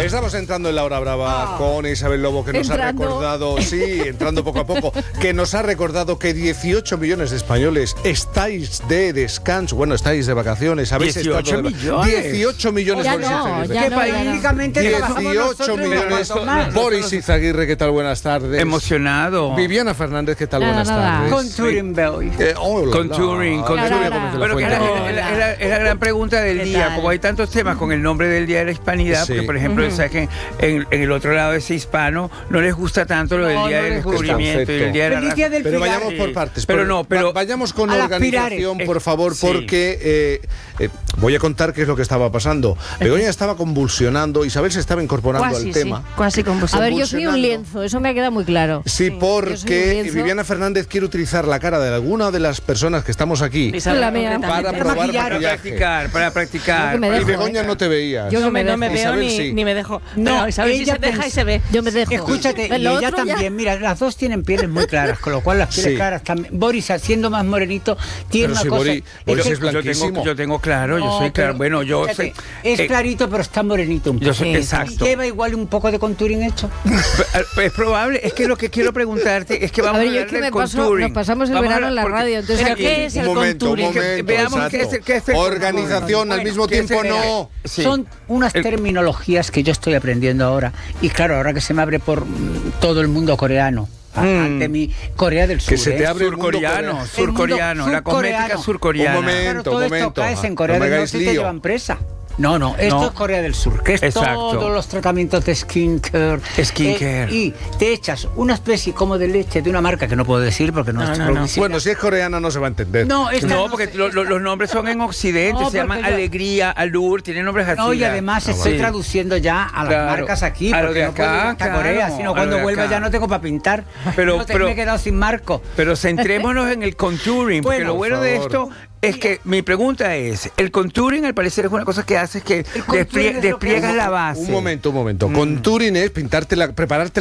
Estamos entrando en la hora brava con Isabel Lobo, que nos ha recordado, entrando poco a poco, que nos ha recordado que 18 millones de españoles estáis de descanso, estáis de vacaciones, habéis 18 estado millones. 18 millones Ya Boris no, Izaguirre. ya Que no, paísicamente 18 millones. Boris Izaguirre, ¿qué tal? Buenas tardes. Emocionado. Viviana Fernández, ¿qué tal? Nada, Buenas nada. tardes. Con Turing Boy. Con Turing, con Turing. Bueno, que es la gran pregunta del ¿Qué día, tal? como hay tantos temas con el nombre del Día de la Hispanidad, Sí. porque por ejemplo, sabes que en el otro lado de ese hispano no les gusta tanto lo del No, Día no del les gusta. Descubrimiento y el Día de la Feliz raza. día del Pero Pilar. vayamos por partes. Pero vayamos con a las organización, pilares. por favor, Sí. porque voy a contar qué es lo que estaba pasando. Begoña estaba convulsionando, Isabel se estaba incorporando al tema. Casi A convulsionando. ver, yo soy un lienzo, eso me ha quedado muy claro. Sí, yo soy un porque lienzo. Viviana Fernández quiere utilizar la cara de alguna de las personas que estamos aquí Isabel, La mía. concretamente. para probar maquillar. maquillaje. Para practicar. No, que me Y dejo, Begoña no te veías. Yo No me veo Isabel ni, sí. ni me dejo. No, Pero Isabel sí ella se deja y se ve. Yo me dejo. Escúchate, y Lo ella otro ya- también, mira, las dos tienen pieles muy claras, con lo cual las pieles Sí. claras también. Boris, siendo más morenito, tiene Pero una si cosa. Boris que- es blanquísimo. Yo tengo claro, yo No, soy claro. pero, Bueno, yo fíjate, soy. es clarito, pero está morenito un poco. Yo soy Sí, exacto. ¿Lleva igual un poco de contouring hecho? Es probable, es que lo que quiero preguntarte es que A vamos ver, a yo hablar es que del me paso, contouring. nos pasamos el Vamos a verano en la hablar- radio, entonces ¿Pero aquí- qué es el Un momento, contouring? Veamos exacto. qué es el Organización, al Bueno, mismo ¿qué es tiempo el- no. Sí. Son unas El- terminologías que yo estoy aprendiendo ahora. Y claro, ahora que se me abre por todo el mundo coreano. Ante mi Corea del Sur. Que se te abre el mundo Surcoreano, coreano. surcoreano, la cosmética surcoreano. surcoreana. Un momento. Claro, todo esto momento. caes en No Corea me del hagáis Norte y te lío. llevan presa. No, esto No. es Corea del Sur, que es Exacto. todos los tratamientos de skincare. Skincare. Y te echas una especie como de leche de una marca que no puedo decir porque no, No, es no, no. publicidad. Bueno, si es coreana no se va a entender. No, esta No, no porque sé. los nombres son en Occidente, No, se llaman porque yo- Alegría, Alur, tienen nombres así. No, y además estoy sí. traduciendo ya a las Claro. marcas aquí, A lo porque de no puedo ir acá, hasta claro, Corea, a sino lo cuando de vuelva acá. ya no tengo para pintar. Pero- Me he quedado sin marco. Pero centrémonos en el contouring, porque Bueno, lo bueno por de favor. esto es que mi pregunta es, el contouring al parecer es una cosa que hace que contouring es lo que despliegas hace- la base. Un momento. Contouring es prepararte